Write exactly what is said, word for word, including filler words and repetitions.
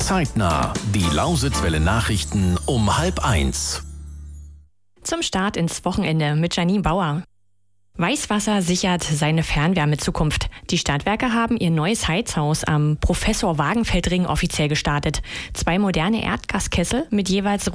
Zeitnah. Die Lausitzwelle Nachrichten um halb eins. Zum Start ins Wochenende mit Janine Bauer. Weißwasser sichert seine Fernwärmezukunft. Die Stadtwerke haben ihr neues Heizhaus am Professor-Wagenfeld-Ring offiziell gestartet. Zwei moderne Erdgaskessel mit jeweils